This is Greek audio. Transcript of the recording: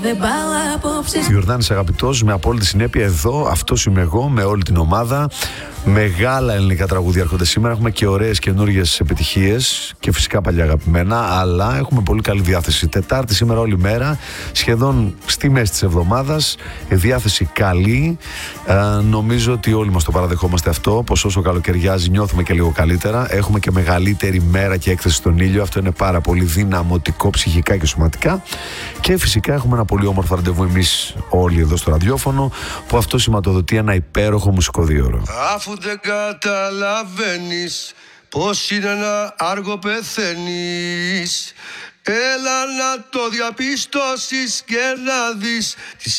δεν πάω απόψε. Ιορδάνης αγαπητός, με απόλυτη συνέπεια εδώ, αυτός είμαι εγώ με όλη την ομάδα. Μεγάλα ελληνικά τραγούδια έρχονται σήμερα. Έχουμε και ωραίες καινούργιες επιτυχίες και φυσικά παλιά αγαπημένα, αλλά έχουμε πολύ καλή διάθεση. Τετάρτη σήμερα όλη μέρα, σχεδόν στη μέση της εβδομάδας. Διάθεση καλή. Νομίζω ότι όλοι μας το παραδεχόμαστε αυτό, πως όσο καλοκαιριάζει νιώθουμε και λίγο καλύτερα. Έχουμε και μεγαλύτερη μέρα και έκθεση στον ήλιο. Αυτό είναι πάρα πολύ δυναμωτικό ψυχικά και σωματικά. Και φυσικά έχουμε ένα πολύ όμορφο ραντεβού εμείς όλοι εδώ στο ραδιόφωνο, που αυτό σηματοδοτεί ένα υπέροχο μουσικό δίωρο. Αφού δεν καταλαβαίνεις πως είναι ένα άργο πεθαίνεις, έλα να το διαπιστώσεις και να δεις τις